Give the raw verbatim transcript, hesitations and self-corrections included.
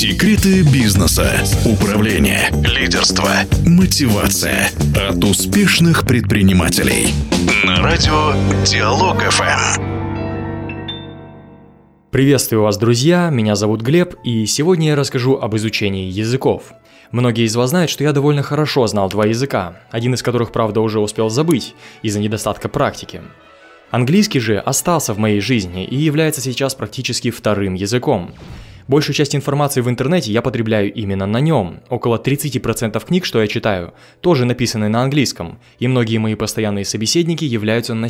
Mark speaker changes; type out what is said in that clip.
Speaker 1: Секреты бизнеса, управления, лидерства, мотивация от успешных предпринимателей. На радио Диалог-ФМ.
Speaker 2: Приветствую вас, друзья, меня зовут Глеб, и сегодня я расскажу об изучении языков. Многие из вас знают, что я довольно хорошо знал два языка, один из которых, правда, уже успел забыть из-за недостатка практики. Английский же остался в моей жизни и является сейчас практически вторым языком. Большую часть информации в интернете я потребляю именно на нем. Около тридцать процентов книг, что я читаю, тоже написаны на английском, и многие мои постоянные собеседники являются носителями